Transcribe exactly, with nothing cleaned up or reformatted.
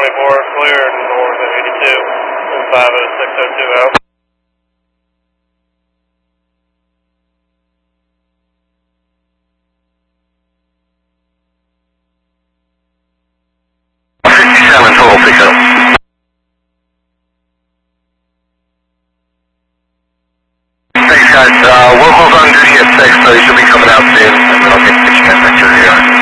four, clear north of eighty-two, five oh six oh two out. fifty-seven total pickup. Thanks guys, uh, we'll hold on duty at six, so you should be coming out soon, and then I'll get you guys back to the yard.